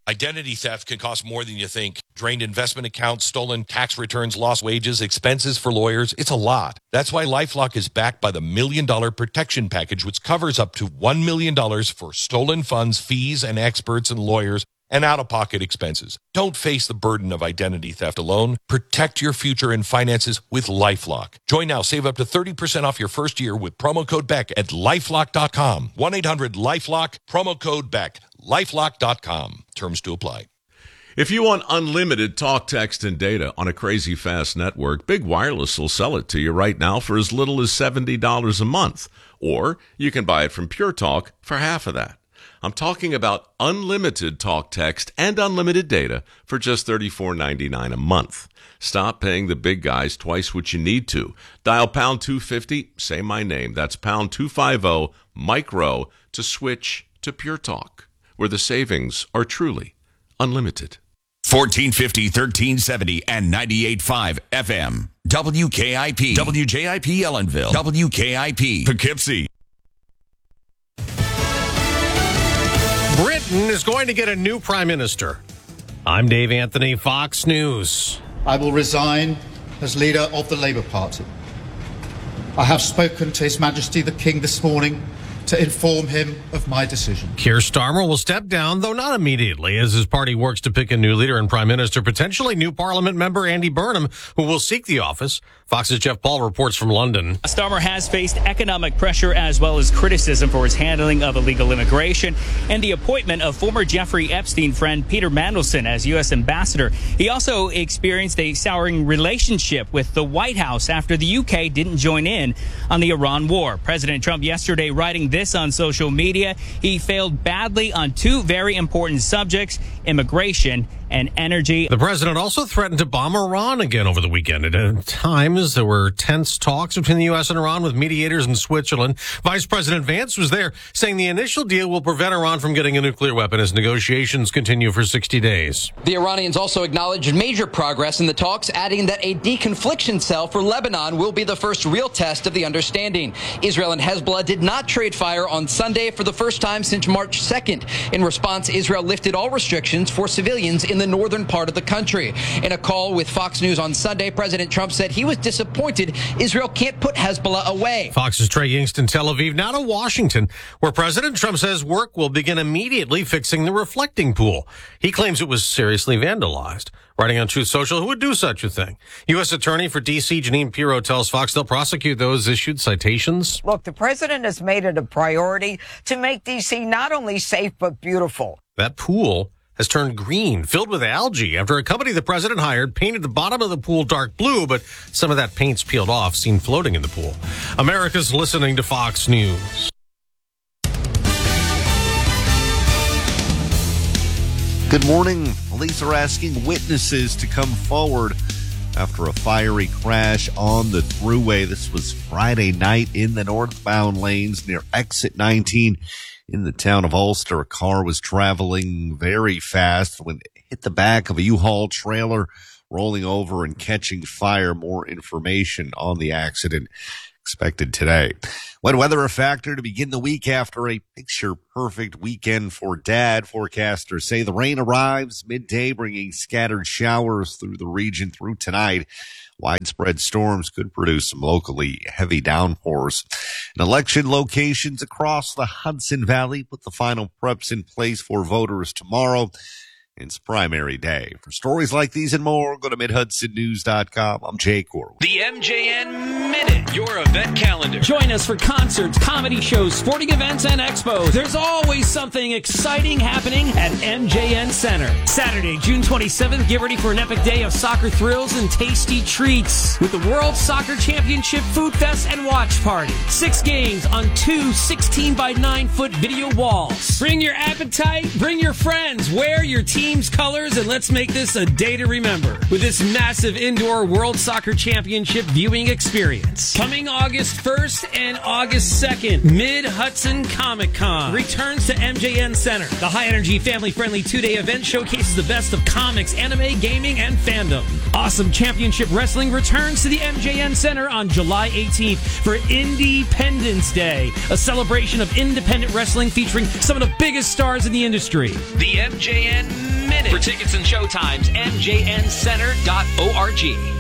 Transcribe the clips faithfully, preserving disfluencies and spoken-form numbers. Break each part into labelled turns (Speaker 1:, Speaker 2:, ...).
Speaker 1: Identity theft can cost more than you think. Drained investment accounts, stolen tax returns, lost wages, expenses for lawyers. It's a lot. That's why LifeLock is backed by the Million Dollar Protection Package, which covers up to one million dollars for stolen funds, fees, and experts and lawyers, and out-of-pocket expenses. Don't face the burden of identity theft alone. Protect your future and finances with LifeLock. Join now. Save up to thirty percent off your first year with promo code Beck at lifelock dot com. one eight hundred LifeLock, promo code Beck. lifelock dot com. Terms to apply.
Speaker 2: If you want unlimited talk, text, and data on a crazy fast network, Big Wireless will sell it to you right now for as little as seventy dollars a month. Or you can buy it from Pure Talk for half of that. I'm talking about unlimited talk, text, and unlimited data for just thirty-four ninety-nine a month. Stop paying the big guys twice what you need to. Dial pound two fifty, say my name. That's pound two fifty, micro, to switch to Pure Talk, where the savings are truly unlimited.
Speaker 3: fourteen fifty, thirteen seventy, and ninety-eight point five F M. W K I P. W J I P Ellenville. W K I P Poughkeepsie.
Speaker 4: Britain is going to get a new prime minister. I'm Dave Anthony, Fox News.
Speaker 5: I will resign as leader of the Labour Party. I have spoken to His Majesty the King this morning to inform him of my decision.
Speaker 4: Keir Starmer will step down, though not immediately, as his party works to pick a new leader and prime minister, potentially new parliament member Andy Burnham, who will seek the office. Fox's Jeff Paul reports from London.
Speaker 6: Starmer has faced economic pressure as well as criticism for his handling of illegal immigration and the appointment of former Jeffrey Epstein friend Peter Mandelson as U S ambassador. He also experienced a souring relationship with the White House after the U K didn't join in on the Iran war. President Trump yesterday writing this on social media. He failed badly on two very important subjects, immigration and energy.
Speaker 4: The president also threatened to bomb Iran again over the weekend. At times, there were tense talks between the U S and Iran with mediators in Switzerland. Vice President Vance was there, saying the initial deal will prevent Iran from getting a nuclear weapon as negotiations continue for sixty days.
Speaker 7: The Iranians also acknowledged major progress in the talks, adding that a deconfliction cell for Lebanon will be the first real test of the understanding. Israel and Hezbollah did not trade fire on Sunday for the first time since March second. In response, Israel lifted all restrictions for civilians in the northern part of the country. In a call with Fox News on Sunday, President Trump said he was disappointed Israel can't put Hezbollah away.
Speaker 4: Fox's Trey Yingst in Tel Aviv, now to Washington, where President Trump says work will begin immediately fixing the reflecting pool. He claims it was seriously vandalized. Writing on Truth Social, who would do such a thing? U S Attorney for D C Janine Pirro tells Fox they'll prosecute those issued citations.
Speaker 8: Look, the president has made it a priority to make D C not only safe but beautiful.
Speaker 4: That pool has turned green, filled with algae, after a company the president hired painted the bottom of the pool dark blue, but some of that paint's peeled off, seen floating in the pool. America's listening to Fox News.
Speaker 9: Good morning. Police are asking witnesses to come forward after a fiery crash on the thruway. This was Friday night in the northbound lanes near exit nineteen in the town of Ulster. A car was traveling very fast when it hit the back of a U-Haul trailer, rolling over and catching fire. More information on the accident expected today. Wet weather a factor to begin the week after a picture-perfect weekend for Dad. Forecasters say the rain arrives midday, bringing scattered showers through the region through tonight. Widespread storms could produce some locally heavy downpours. And election locations across the Hudson Valley put the final preps in place for voters tomorrow. It's primary day. For stories like these and more, go to mid hudson news dot com. I'm Jake Corwin.
Speaker 10: The M J N Minute, your event calendar.
Speaker 11: Join us for concerts, comedy shows, sporting events, and expos. There's always something exciting happening at M J N Center. Saturday, June twenty-seventh, get ready for an epic day of soccer thrills and tasty treats with the World Soccer Championship Food Fest and Watch Party. Six games on two sixteen by nine foot video walls. Bring your appetite, bring your friends, wear your team team's colors, and let's make this a day to remember with this massive indoor World Soccer Championship viewing experience. Coming August first and August second, Mid-Hudson Comic Con returns to M J N Center. The high-energy, family-friendly two-day event showcases the best of comics, anime, gaming, and fandom. Awesome Championship Wrestling returns to the M J N Center on July eighteenth for Independence Day, a celebration of independent wrestling featuring some of the biggest stars in the industry.
Speaker 10: The M J N minute. For tickets and showtimes, M J N center dot org.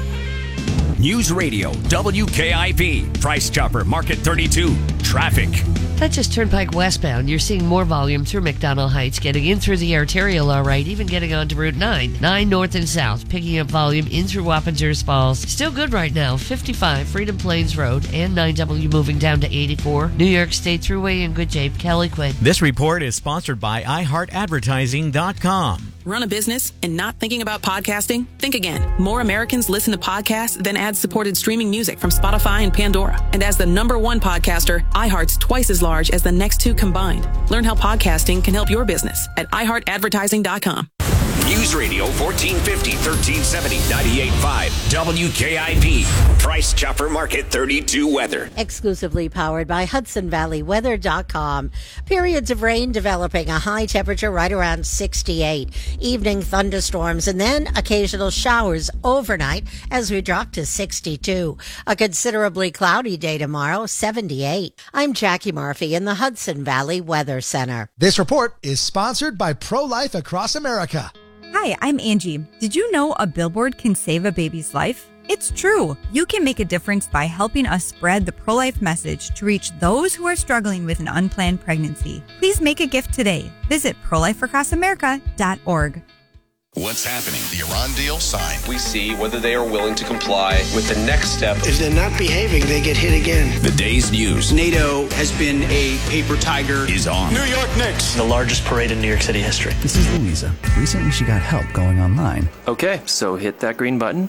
Speaker 3: News Radio, W K I P, Price Chopper, Market thirty-two, traffic.
Speaker 12: That's just Turnpike westbound. You're seeing more volume through McDonald Heights, getting in through the arterial all right, even getting onto Route nine. nine north and south, picking up volume in through Wappingers Falls. Still good right now. fifty-five, Freedom Plains Road, and nine W moving down to eighty-four. New York State Thruway in good shape. Kelly Quinn.
Speaker 13: This report is sponsored by i heart advertising dot com.
Speaker 14: Run a business and not thinking about podcasting? Think again. More Americans listen to podcasts than ad-supported streaming music from Spotify and Pandora. And as the number one podcaster, iHeart's twice as large as the next two combined. Learn how podcasting can help your business at i heart advertising dot com.
Speaker 3: News Radio fourteen fifty, thirteen seventy, ninety-eight point five, W K I P, Price Chopper Market thirty-two weather.
Speaker 15: Exclusively powered by Hudson Valley Weather dot com. Periods of rain developing, a high temperature right around sixty-eight. Evening thunderstorms and then occasional showers overnight as we drop to sixty-two. A considerably cloudy day tomorrow, seventy-eight. I'm Jackie Murphy in the Hudson Valley Weather Center.
Speaker 16: This report is sponsored by Pro-Life Across America.
Speaker 17: Hi, I'm Angie. Did you know a billboard can save a baby's life? It's true. You can make a difference by helping us spread the pro-life message to reach those who are struggling with an unplanned pregnancy. Please make a gift today. Visit pro life across america dot org.
Speaker 3: What's happening?
Speaker 18: The Iran deal signed.
Speaker 19: We see whether they are willing to comply with the next step.
Speaker 20: If they're not behaving, they get hit again.
Speaker 3: The day's news.
Speaker 21: NATO has been a paper tiger.
Speaker 3: Is on.
Speaker 18: New York Knicks.
Speaker 22: The largest parade in New York City history.
Speaker 23: This is Louisa. Recently she got help going online.
Speaker 19: Okay, so hit that green button.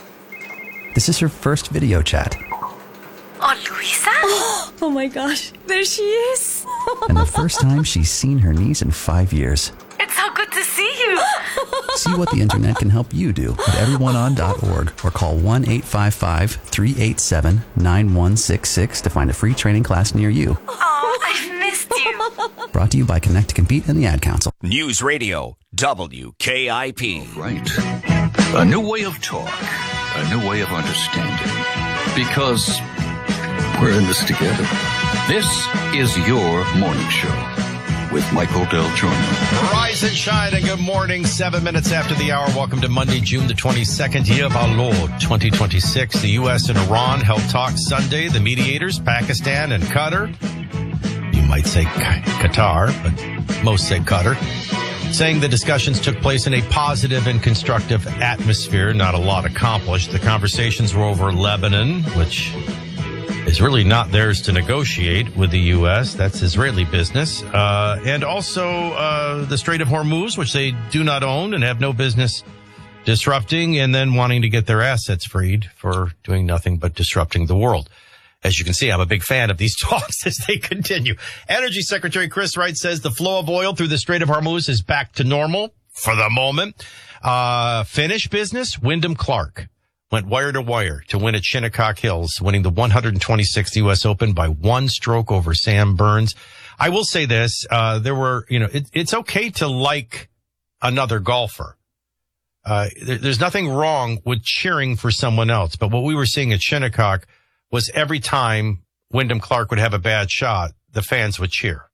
Speaker 23: This is her first video chat.
Speaker 24: Oh, Louisa?
Speaker 17: Oh, oh my gosh, there she is.
Speaker 23: And the first time she's seen her niece in five years.
Speaker 24: It's so good to see you.
Speaker 23: See what the internet can help you do at everyone on dot org or call one eight five five, three eight seven, nine one six six to find a free training class near you.
Speaker 24: Oh, I've missed you.
Speaker 23: Brought to you by Connect to Compete and the Ad Council.
Speaker 3: News Radio, W K I P.
Speaker 25: Right. A new way of talk. A new way of understanding. Because we're in this together. This is your morning show with Michael Del Giorno.
Speaker 26: Rise and shine and good morning. Seven minutes after the hour. Welcome to Monday, June the twenty-second, year of our Lord, twenty twenty-six. The U S and Iran held talks Sunday. The mediators, Pakistan and Qatar. You might say Qatar, but most say Qatar. Saying the discussions took place in a positive and constructive atmosphere. Not a lot accomplished. The conversations were over Lebanon, which is really not theirs to negotiate with the U S. That's Israeli business. Uh, and also uh, the Strait of Hormuz, which they do not own and have no business disrupting, and then wanting to get their assets freed for doing nothing but disrupting the world. As you can see, I'm a big fan of these talks as they continue. Energy Secretary Chris Wright says the flow of oil through the Strait of Hormuz is back to normal for the moment. Uh, Finnish business, Wyndham Clark went wire to wire to win at Shinnecock Hills, winning the one hundred twenty-sixth U S Open by one stroke over Sam Burns. I will say this, uh, there were, you know, it, it's okay to like another golfer. Uh, there, there's nothing wrong with cheering for someone else. But what we were seeing at Shinnecock was every time Wyndham Clark would have a bad shot, the fans would cheer.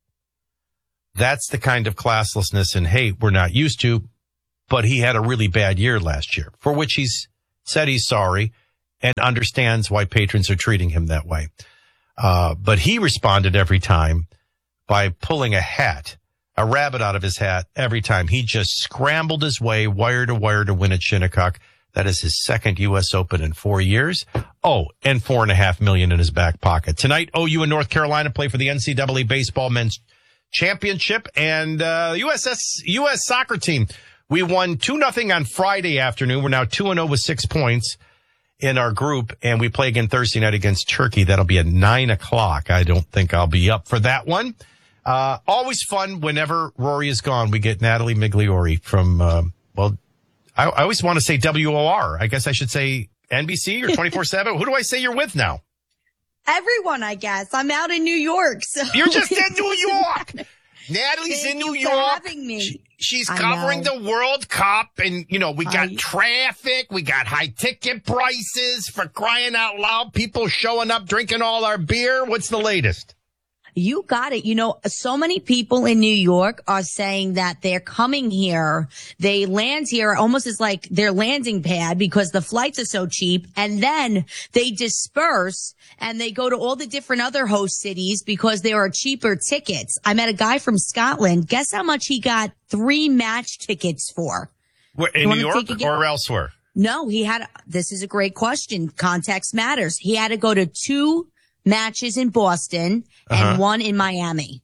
Speaker 26: That's the kind of classlessness and hate we're not used to. But he had a really bad year last year, for which he's said he's sorry and understands why patrons are treating him that way. Uh, but he responded every time by pulling a hat, a rabbit out of his hat every time. He just scrambled his way wire to wire to win at Shinnecock. That is his second U S Open in four years. Oh, and four and a half million in his back pocket. Tonight, O U and North Carolina play for the N C double A Baseball Men's Championship, and uh, U S S U S soccer team. We won two nothing on Friday afternoon. We're now two and oh with six points in our group, and we play again Thursday night against Turkey. That'll be at nine o'clock. I don't think I'll be up for that one. Uh, always fun whenever Rory is gone. We get Natalie Migliori from, uh, well, I, I always want to say W O R. I guess I should say N B C or twenty-four seven. Who do I say you're with now?
Speaker 27: Everyone, I guess. I'm out in New York. So
Speaker 26: You're just in New York. Natalie's
Speaker 27: Thank
Speaker 26: in New
Speaker 27: you
Speaker 26: York.
Speaker 27: For having me.
Speaker 26: She, she's
Speaker 27: I
Speaker 26: covering
Speaker 27: know.
Speaker 26: the World Cup, and, you know, we got
Speaker 27: I...
Speaker 26: traffic. We got high ticket prices, for crying out loud. People showing up, drinking all our beer. What's the latest?
Speaker 1: You got it. You know, so many people in New York are saying that they're coming here. They land here almost as like their landing pad because the flights are so cheap. And then they disperse and they go to all the different other host cities because there are cheaper tickets. I met a guy from Scotland. Guess how much he got three match tickets for?
Speaker 26: Where, in New York or elsewhere?
Speaker 1: No, he had, this is a great question. Context matters. He had to go to two matches in Boston and
Speaker 26: Uh-huh.
Speaker 1: one in Miami.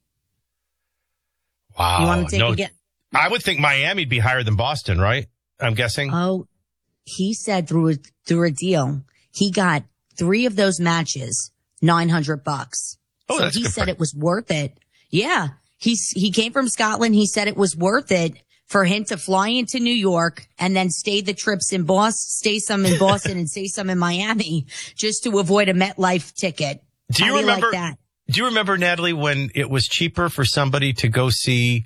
Speaker 26: Wow.
Speaker 1: You want to take
Speaker 26: no,
Speaker 1: a get?
Speaker 26: I would think Miami'd be higher than Boston, right? I'm guessing.
Speaker 1: Oh, he said through a, through a deal, he got three of those matches, nine hundred bucks.
Speaker 26: Oh,
Speaker 1: so
Speaker 26: that's
Speaker 1: he
Speaker 26: good
Speaker 1: said
Speaker 26: price.
Speaker 1: it was worth it. Yeah. He's, he came from Scotland. He said it was worth it for him to fly into New York and then stay the trips in Boston, stay some in Boston and stay some in Miami just to avoid a MetLife ticket.
Speaker 26: Do you
Speaker 1: How
Speaker 26: remember?
Speaker 1: like that?
Speaker 26: Do you remember, Natalie, when it was cheaper for somebody to go see,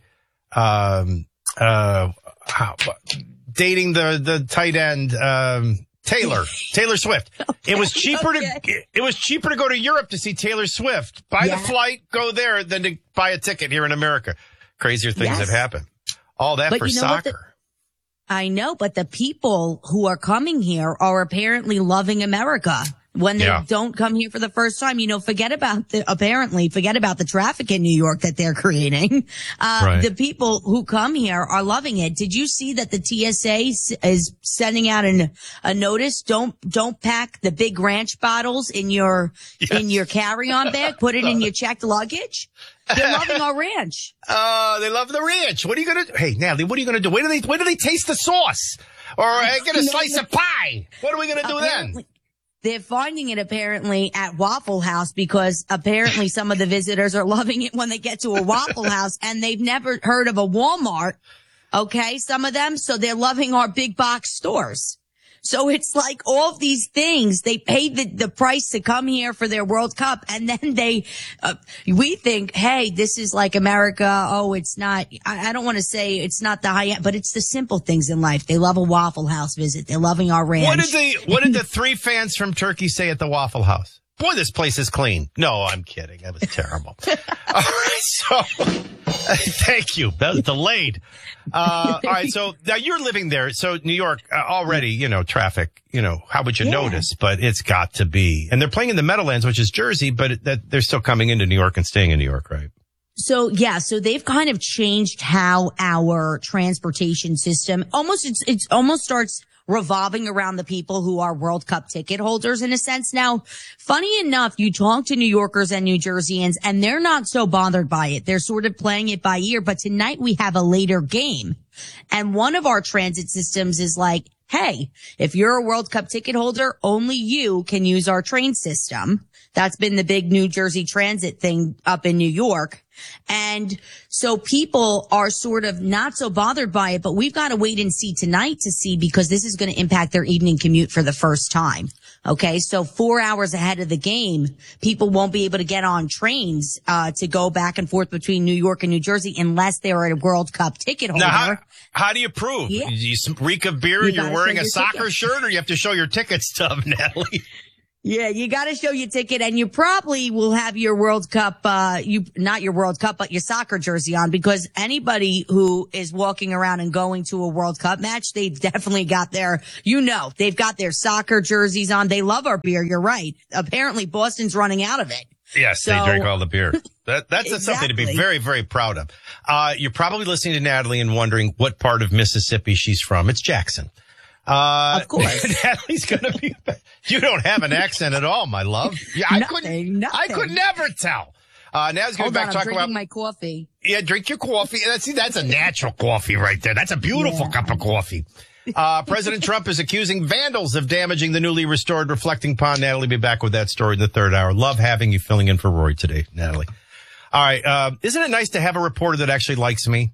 Speaker 26: um, uh, how, dating the the tight end, um, Taylor Taylor Swift? Okay, it was cheaper okay. to it, it was cheaper to go to Europe to see Taylor Swift. Buy yeah. the flight, go there, than to buy a ticket here in America. Crazier things yes. have happened. All that
Speaker 1: but
Speaker 26: for
Speaker 1: you know
Speaker 26: soccer.
Speaker 1: The, I know, but the people who are coming here are apparently loving America. When they
Speaker 26: yeah.
Speaker 1: don't come here for the first time, you know, forget about the, apparently forget about the traffic in New York that they're creating. Uh,
Speaker 26: right.
Speaker 1: The people who come here are loving it. Did you see that the T S A is sending out an, a notice? Don't, don't pack the big ranch bottles in your, yes. in your carry-on bag. Put it in your checked luggage. They're loving our ranch.
Speaker 26: Oh, uh, they love the ranch. What are you going to do? Hey, Natalie, what are you going to do? Wait till they, wait till they taste the sauce or uh, get a slice of pie. What are we going to do then?
Speaker 1: They're finding it apparently at Waffle House because apparently some of the visitors are loving it when they get to a Waffle House and they've never heard of a Walmart. Okay. Some of them. So they're loving our big box stores. So it's like all of these things, they paid the, the price to come here for their World Cup. And then they, uh, we think, hey, this is like America. Oh, it's not, I, I don't want to say it's not the high end, but it's the simple things in life. They love a Waffle House visit. They're loving our ranch.
Speaker 26: What did the, what did the three fans from Turkey say at the Waffle House? Boy, this place is clean. No, I'm kidding. That was terrible. All right. So uh, thank you. That was delayed. Uh, all right. So now you're living there. So New York uh, already, you know, traffic, you know, how would you yeah. notice? But it's got to be. And they're playing in the Meadowlands, which is Jersey, but it, that they're still coming into New York and staying in New York, right?
Speaker 1: So yeah, so they've kind of changed how our transportation system almost, it's, it's almost starts revolving around the people who are World Cup ticket holders in a sense. Now, funny enough, you talk to New Yorkers and New Jerseyans and they're not so bothered by it. They're sort of playing it by ear. But tonight we have a later game. And one of our transit systems is like, hey, if you're a World Cup ticket holder, only you can use our train system. That's been the big New Jersey transit thing up in New York. And so people are sort of not so bothered by it, but we've got to wait and see tonight to see because this is going to impact their evening commute for the first time. Okay. So four hours ahead of the game, people won't be able to get on trains, uh, to go back and forth between New York and New Jersey unless they're a World Cup ticket holder.
Speaker 26: Now, how, how do you prove?
Speaker 1: Yeah.
Speaker 26: You reek of beer
Speaker 1: You
Speaker 26: and you're
Speaker 1: gotta
Speaker 26: wearing
Speaker 1: show
Speaker 26: a
Speaker 1: your
Speaker 26: soccer
Speaker 1: ticket.
Speaker 26: shirt or you have to show your ticket stub, Natalie?
Speaker 1: Yeah, you got to show your ticket and you probably will have your World Cup, uh, you, not your World Cup, but your soccer jersey on because anybody who is walking around and going to a World Cup match, they've definitely got their, you know, they've got their soccer jerseys on. They love our beer. You're right. Apparently Boston's running out of it.
Speaker 26: Yes,
Speaker 1: So-
Speaker 26: they drink all the beer. That, that's
Speaker 1: Exactly.
Speaker 26: something to be very, very proud of. Uh, you're probably listening to Natalie and wondering what part of Mississippi she's from. It's Jackson. Uh,
Speaker 1: Of course.
Speaker 26: Natalie's gonna be, you don't have an accent at all, my love. Yeah, I
Speaker 1: Nothing,
Speaker 26: couldn't,
Speaker 1: nothing.
Speaker 26: I could never tell. Uh, Natalie's gonna
Speaker 1: Hold
Speaker 26: be back
Speaker 1: on, I'm
Speaker 26: talking
Speaker 1: drinking
Speaker 26: about,
Speaker 1: my coffee.
Speaker 26: yeah, drink your coffee. That's, see, that's a natural coffee right there. That's a beautiful
Speaker 1: Yeah.
Speaker 26: cup of coffee. Uh, President Trump is accusing vandals of damaging the newly restored reflecting pond. Natalie will be back with that story in the third hour. Love having you filling in for Rory today, Natalie. All right. Uh, isn't it nice to have a reporter that actually likes me?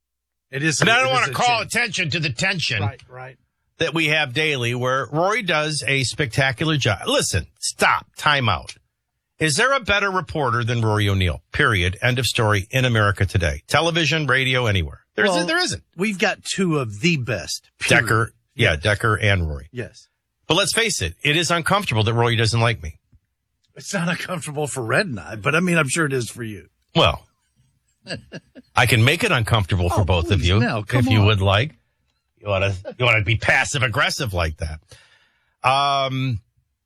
Speaker 2: It is.
Speaker 26: And I don't
Speaker 2: it
Speaker 26: want
Speaker 2: is
Speaker 26: to
Speaker 2: a
Speaker 26: call
Speaker 2: gem.
Speaker 26: attention to the tension
Speaker 2: Right, right.
Speaker 26: that we have daily where Rory does a spectacular job. Listen, stop, time out. Is there a better reporter than Rory O'Neill? Period. End of story in America today. Television, radio, anywhere. There
Speaker 2: Well,
Speaker 26: isn't. There isn't.
Speaker 2: We've got two of the best. period.
Speaker 26: Decker. Yeah, Decker and Rory.
Speaker 2: Yes.
Speaker 26: But let's face it. It is uncomfortable that Rory doesn't like me.
Speaker 2: It's not uncomfortable for Red and I, but I mean, I'm sure it is for you.
Speaker 26: Well, I can make it uncomfortable for
Speaker 2: oh,
Speaker 26: both of you
Speaker 2: Nell,
Speaker 26: if you
Speaker 2: on.
Speaker 26: would like. You want to you want to be passive aggressive like that. Um,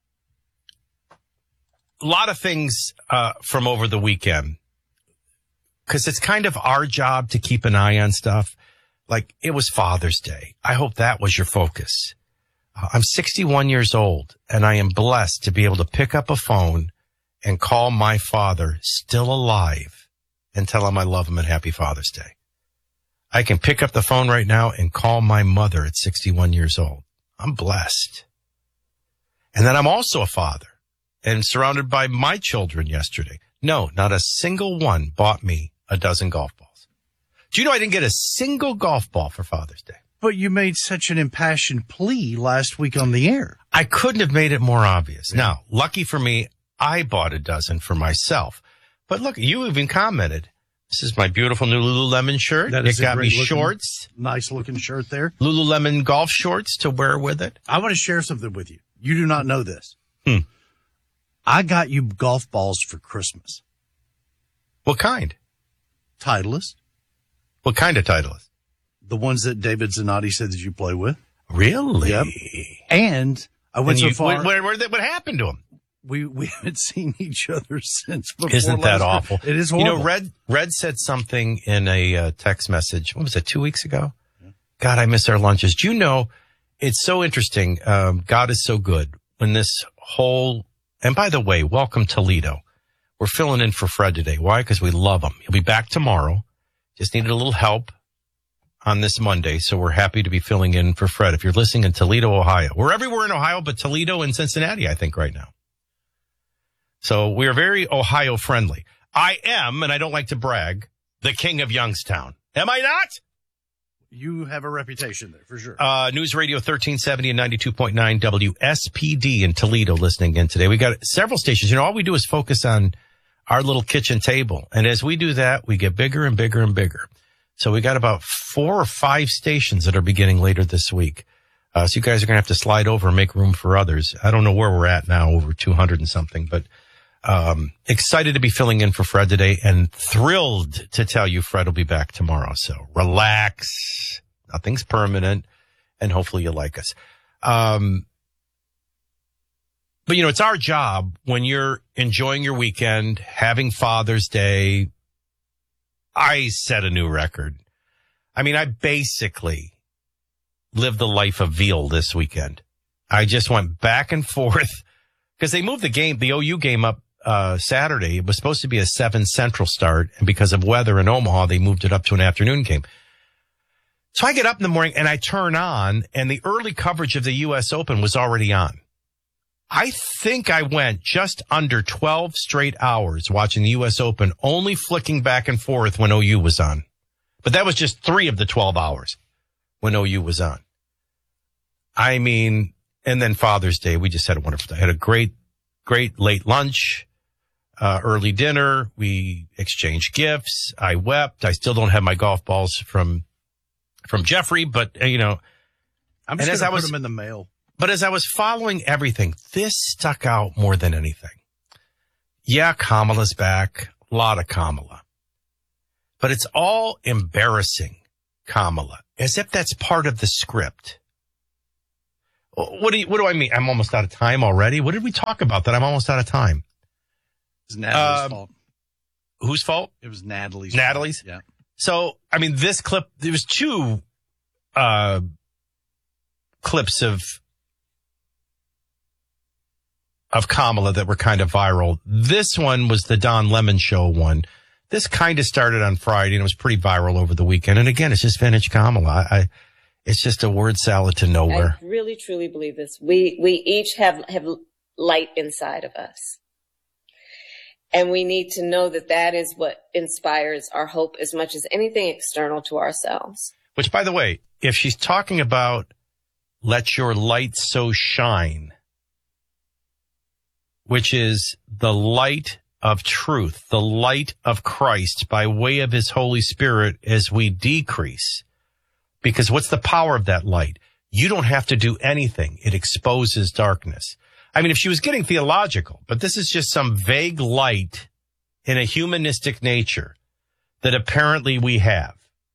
Speaker 26: a lot of things uh, from over the weekend, because it's kind of our job to keep an eye on stuff. Like, it was Father's Day. I hope that was your focus. Uh, I'm sixty-one years old, and I am blessed to be able to pick up a phone and call my father, still alive, and tell him I love him and happy Father's Day. I can pick up the phone right now and call my mother at sixty-one years old. I'm blessed. And then I'm also a father and surrounded by my children yesterday. No, not a single one bought me a dozen golf balls. Do you know I didn't get a single golf ball for Father's Day?
Speaker 2: But you made such an impassioned plea last week on the air.
Speaker 26: I couldn't have made it more obvious. Now, lucky for me, I bought a dozen for myself. But look, you even commented. This is my beautiful new Lululemon shirt.
Speaker 2: That is
Speaker 26: it got
Speaker 2: a
Speaker 26: me
Speaker 2: great looking,
Speaker 26: shorts.
Speaker 2: Nice looking shirt there.
Speaker 26: Lululemon golf shorts to wear with it.
Speaker 2: I want to share something with you. You do not know this.
Speaker 26: Hmm.
Speaker 2: I got you golf balls for Christmas.
Speaker 26: What kind?
Speaker 2: Titleist.
Speaker 26: What kind of Titleist?
Speaker 2: The ones that David Zanotti said that you play with.
Speaker 26: Really?
Speaker 2: Yep. And I went
Speaker 26: and
Speaker 2: so
Speaker 26: you,
Speaker 2: far.
Speaker 26: Where, where, what happened to him?
Speaker 2: We we haven't seen each other since before.
Speaker 26: Isn't that
Speaker 2: last
Speaker 26: awful?
Speaker 2: Year. It is horrible.
Speaker 26: You know, Red Red said something in a uh, text message. What was it? Two weeks ago. Yeah. God, I miss our lunches. Do you know? It's so interesting. Um, God is so good. When this whole and by the way, welcome Toledo. We're filling in for Fred today. Why? Because we love him. He'll be back tomorrow. Just needed a little help on this Monday, so we're happy to be filling in for Fred. If you're listening in Toledo, Ohio, we're everywhere in Ohio, but Toledo and Cincinnati, I think, right now. So we are very Ohio friendly. I am, and I don't like to brag, the king of Youngstown. Am I not?
Speaker 2: You have a reputation there, for sure.
Speaker 26: Uh, News Radio thirteen seventy and ninety-two point nine W S P D in Toledo listening in today. We got several stations. You know, all we do is focus on our little kitchen table. And as we do that, we get bigger and bigger and bigger. So we got about four or five stations that are beginning later this week. Uh, so you guys are going to have to slide over and make room for others. I don't know where we're at now, over two hundred and something, but um, excited to be filling in for Fred today and thrilled to tell you Fred will be back tomorrow. So relax. Nothing's permanent, and hopefully you like us. Um, but, you know, it's our job when you're enjoying your weekend, having Father's Day. I set a new record. I mean, I basically lived the life of veal this weekend. I just went back and forth because they moved the game, the O U game up uh Saturday. It was supposed to be a seven Central start, and because of weather in Omaha, they moved it up to an afternoon game. So I get up in the morning and I turn on, and the early coverage of the U S Open was already on. I think I went just under twelve straight hours watching the U S Open, only flicking back and forth when O U was on. But that was just three of the twelve hours when O U was on. I mean, and then Father's Day, we just had a wonderful day. I had a great, great late lunch, uh, early dinner. We exchanged gifts. I wept. I still don't have my golf balls from, from Jeffrey, but uh, you know,
Speaker 2: I'm just
Speaker 26: going
Speaker 2: to
Speaker 26: put
Speaker 2: was,
Speaker 26: them
Speaker 2: in the mail.
Speaker 26: But as I was following everything, this stuck out more than anything. Yeah, Kamala's back. A lot of Kamala. But it's all embarrassing Kamala, as if that's part of the script. What do you, what do I mean? I'm almost out of time already. What did we talk about that I'm almost out of time?
Speaker 2: It's Natalie's
Speaker 26: uh,
Speaker 2: fault.
Speaker 26: Whose fault?
Speaker 2: It was Natalie's.
Speaker 26: Natalie's?
Speaker 2: Fault. Yeah.
Speaker 26: So, I mean, this clip, there was two, uh, clips of, of Kamala that were kind of viral. This one was the Don Lemon Show one. This kind of started on Friday and it was pretty viral over the weekend. And again, it's just vintage Kamala. I, it's just a word salad to nowhere.
Speaker 4: I really, truly believe this. We, we each have, have light inside of us. And we need to know that that is what inspires our hope as much as anything external to ourselves.
Speaker 26: Which, by the way, if she's talking about let your light so shine, which is the light of truth, the light of Christ by way of his Holy Spirit as we decrease. Because what's the power of that light? You don't have to do anything. It exposes darkness. I mean, if she was getting theological, but this is just some vague light in a humanistic nature that apparently we have.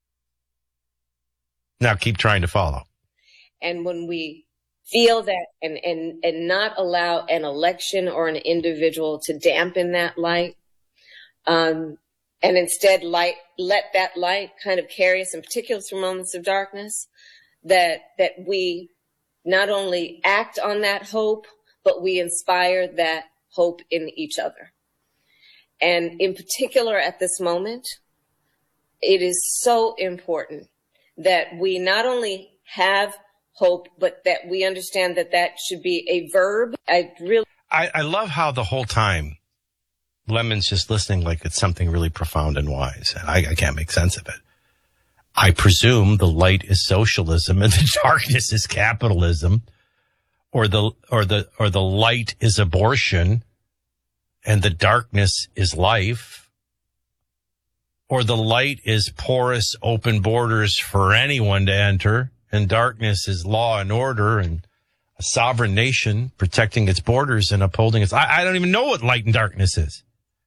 Speaker 26: Now keep trying to follow.
Speaker 4: And when we feel that and, and, and not allow an election or an individual to dampen that light, um, and instead light, let that light kind of carry us in particular through moments of darkness, that, that we not only act on that hope, but we inspire that hope in each other. And in particular at this moment, it is so important that we not only have hope, but that we understand that that should be a verb. I really,
Speaker 26: I, I love how the whole time Lemon's just listening like it's something really profound and wise. And I, I can't make sense of it. I presume the light is socialism and the darkness is capitalism, or the, or the, or the light is abortion and the darkness is life, or the light is porous, open borders for anyone to enter, and darkness is law and order and a sovereign nation protecting its borders and upholding its... I, I don't even know what light and darkness is.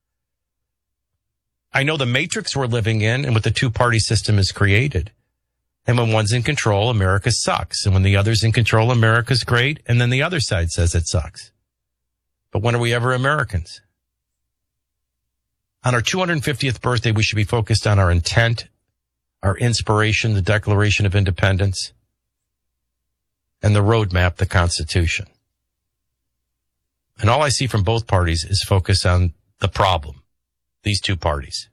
Speaker 26: I know the matrix we're living in and what the two-party system has created. And when one's in control, America sucks. And when the other's in control, America's great. And then the other side says it sucks. But when are we ever Americans? On our two hundred fiftieth birthday, we should be focused on our intent, our inspiration, the Declaration of Independence, and the roadmap, the Constitution. And all I see from both parties is focus on the problem, these two parties.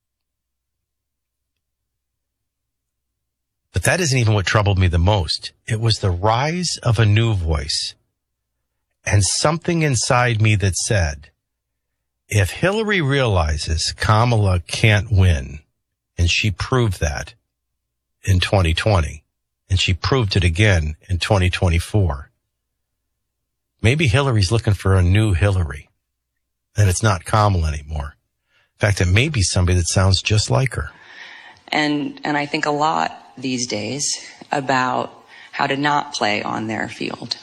Speaker 26: But that isn't even what troubled me the most. It was the rise of a new voice and something inside me that said, if Hillary realizes Kamala can't win, and she proved that in twenty twenty, and she proved it again in twenty twenty-four, maybe Hillary's looking for a new Hillary, and it's not Kamala anymore. In fact, it may be somebody that sounds just like her.
Speaker 5: And and I think a lot these days about how to not play on their field.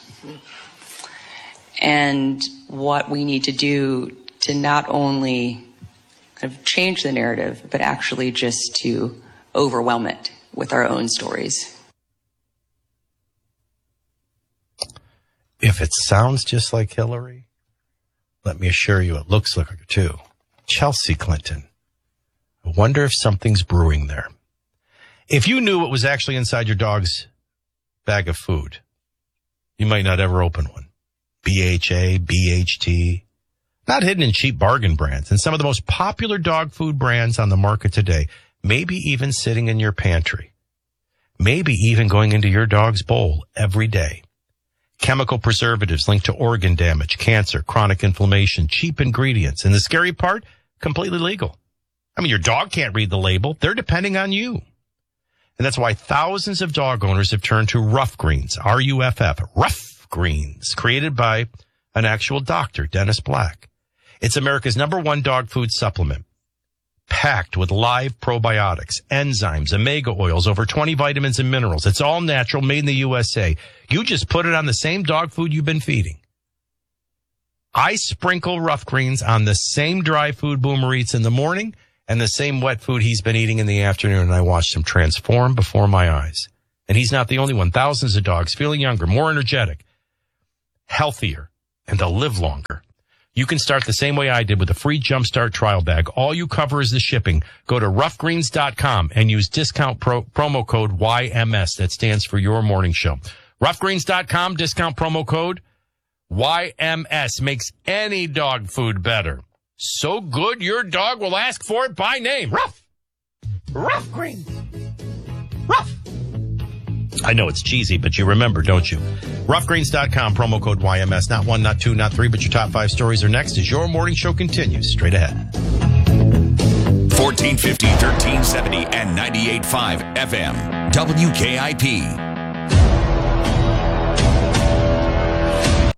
Speaker 5: And what we need to do to not only kind of change the narrative, but actually just to overwhelm it with our own stories.
Speaker 26: If it sounds just like Hillary, let me assure you it looks like her too. Chelsea Clinton. I wonder if something's brewing there. If you knew what was actually inside your dog's bag of food, you might not ever open one. B H A, B H T, not hidden in cheap bargain brands, and some of the most popular dog food brands on the market today, maybe even sitting in your pantry, maybe even going into your dog's bowl every day. Chemical preservatives linked to organ damage, cancer, chronic inflammation, cheap ingredients, and the scary part, completely legal. I mean, your dog can't read the label. They're depending on you. And that's why thousands of dog owners have turned to Rough Greens, R U F F, Rough Greens, created by an actual doctor, Dennis Black. It's America's number one dog food supplement, packed with live probiotics, enzymes, omega oils, over twenty vitamins and minerals. It's all natural, made in the U S A. You just put it on the same dog food you've been feeding. I sprinkle Rough Greens on the same dry food Boomer eats in the morning and the same wet food he's been eating in the afternoon, and I watched him transform before my eyes. And he's not the only one. Thousands of dogs feeling younger, more energetic, healthier, and they'll live longer. You can start the same way I did with a free Jumpstart trial bag. All you cover is the shipping. Go to rough greens dot com and use discount pro, promo code Y M S. That stands for Your Morning Show. rough greens dot com, discount promo code Y M S. Makes any dog food better. So good your dog will ask for it by name. Rough. Rough Greens. Rough. I know it's cheesy, but you remember, don't you? rough greens dot com, promo code Y M S. Not one, not two, not three, but your top five stories are next as Your Morning Show continues. Straight ahead.
Speaker 3: fourteen fifty, thirteen seventy, and ninety-eight point five F M. W K I P.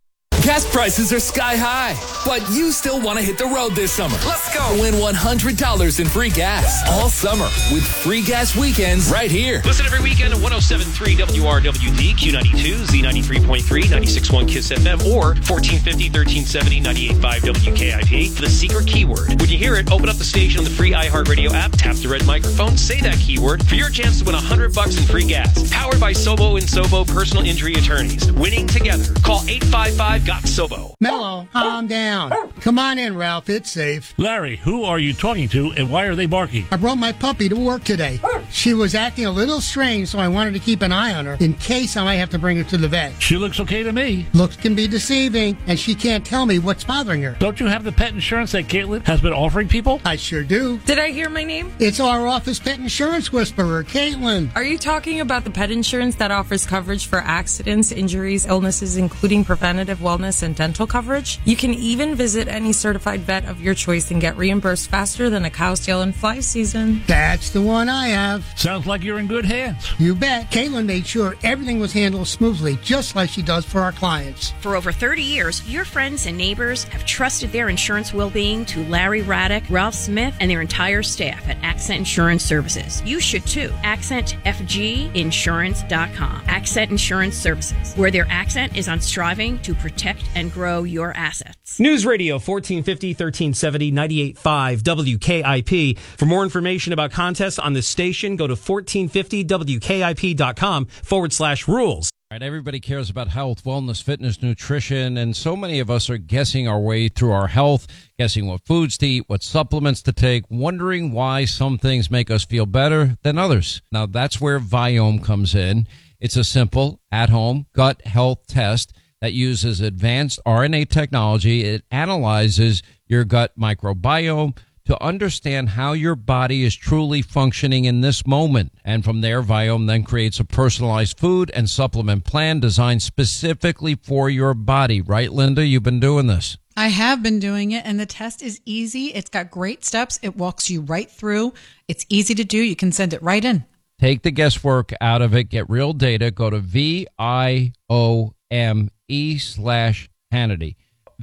Speaker 6: Gas prices are sky high, but you still want to hit the road this summer. Let's go. Win one hundred dollars in free gas all summer with free gas weekends right here.
Speaker 7: Listen every weekend at one oh seven point three W R W D, Q ninety-two, Z ninety-three point three, ninety-six point one KISS F M, or fourteen fifty, thirteen seventy, ninety-eight point five W K I P for the secret keyword. When you hear it, open up the station on the free iHeartRadio app, tap the red microphone, say that keyword for your chance to win one hundred bucks in free gas. Powered by Sobo and Sobo Personal Injury Attorneys. Winning together. Call eight five five, G O T, S O B O.
Speaker 8: Mellow, calm down. Come on in, Ralph. It's safe.
Speaker 9: Larry, who are you talking to and why are they barking?
Speaker 8: I brought my puppy to work today. She was acting a little strange, so I wanted to keep an eye on her in case I might have to bring her to the vet.
Speaker 9: She looks okay to me.
Speaker 8: Looks can be deceiving, and she can't tell me what's bothering her.
Speaker 9: Don't you have the pet insurance that Caitlin has been offering people?
Speaker 8: I sure do.
Speaker 10: Did I hear my name?
Speaker 8: It's our office pet insurance whisperer, Caitlin.
Speaker 10: Are you talking about the pet insurance that offers coverage for accidents, injuries, illnesses, including preventative wellness and dental coverage? You can even visit any certified vet of your choice and get reimbursed faster than a cow's tail in fly season.
Speaker 8: That's the one I have.
Speaker 9: Sounds like you're in good hands.
Speaker 8: You bet. Caitlin made sure everything was handled smoothly, just like she does for our clients.
Speaker 11: For over thirty years, your friends and neighbors have trusted their insurance well-being to Larry Raddick, Ralph Smith, and their entire staff at Accent Insurance Services. You should too. accent f g insurance dot com. Accent Insurance Services, where their accent is on striving to protect and grow your assets.
Speaker 12: News Radio fourteen fifty, thirteen seventy, ninety-eight point five W K I P. For more information about contests on this station, go to fourteen fifty W K I P dot com forward slash rules.
Speaker 28: Right, everybody cares about health, wellness, fitness, nutrition, and so many of us are guessing our way through our health, guessing what foods to eat, what supplements to take, wondering why some things make us feel better than others. Now, that's where Viome comes in. It's a simple, at-home gut health test that uses advanced R N A technology. It analyzes your gut microbiome to understand how your body is truly functioning in this moment. And from there, Viome then creates a personalized food and supplement plan designed specifically for your body. Right, Linda? You've been doing this.
Speaker 29: I have been doing it, and the test is easy. It's got great steps. It walks you right through. It's easy to do. You can send it right in.
Speaker 28: Take the guesswork out of it. Get real data. Go to V I O M E slash Hannity.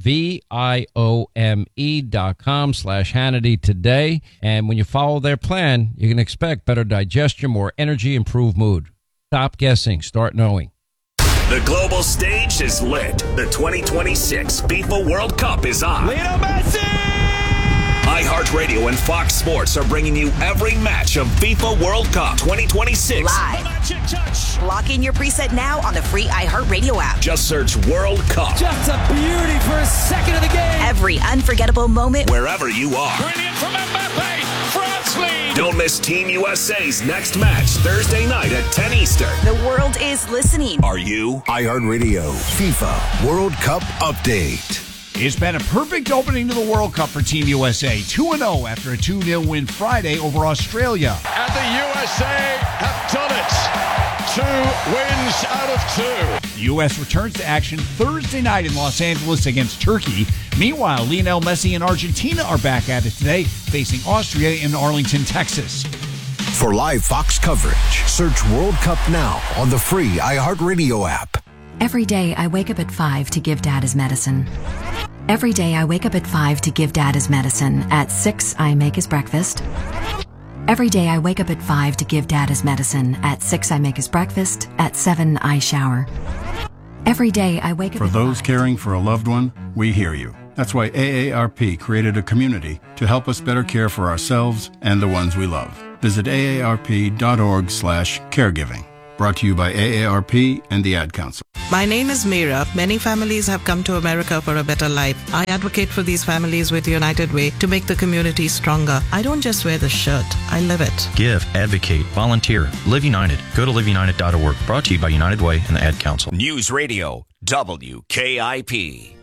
Speaker 28: V-I-O-M-E dot com slash Hannity today. And when you follow their plan, you can expect better digestion, more energy, improved mood. Stop guessing. Start knowing.
Speaker 3: The global stage is lit. The twenty twenty-six FIFA World Cup is on.
Speaker 30: Lionel Messi!
Speaker 3: iHeartRadio and Fox Sports are bringing you every match of FIFA World Cup twenty twenty-six.
Speaker 31: Live. Lock in your preset now on the free iHeartRadio app.
Speaker 3: Just search World Cup.
Speaker 30: Just a beauty for a second of the game.
Speaker 31: Every unforgettable moment.
Speaker 3: Wherever you are.
Speaker 30: Brilliant from Mbappe. France lead.
Speaker 3: Don't miss Team U S A's next match Thursday night at ten Eastern.
Speaker 31: The world is listening.
Speaker 3: Are you?
Speaker 32: iHeartRadio FIFA World Cup Update.
Speaker 33: It's been a perfect opening to the World Cup for Team U S A. two and oh after a two nil win Friday over Australia.
Speaker 30: And the U S A have done it. Two wins out of two.
Speaker 33: The U S returns to action Thursday night in Los Angeles against Turkey. Meanwhile, Lionel Messi and Argentina are back at it today, facing Austria in Arlington, Texas.
Speaker 32: For live Fox coverage, search World Cup now on the free iHeartRadio app.
Speaker 34: Every day I wake up at five to give Dad his medicine. Every day I wake up at five to give Dad his medicine. At six, I make his breakfast. Every day I wake up at five to give Dad his medicine. At six, I make his breakfast. At seven, I shower. Every day I wake up
Speaker 35: For
Speaker 34: at
Speaker 35: those
Speaker 34: five.
Speaker 35: caring for a loved one, we hear you. That's why A A R P created a community to help us better care for ourselves and the ones we love. Visit A A R P dot org slash caregiving. Brought to you by A A R P and the Ad Council.
Speaker 36: My name is Meera. Many families have come to America for a better life. I advocate for these families with United Way to make the community stronger. I don't just wear the shirt, I live it.
Speaker 37: Give, advocate, volunteer. Live United. Go to live united dot org. Brought to you by United Way and the Ad Council.
Speaker 3: News Radio, W K I P.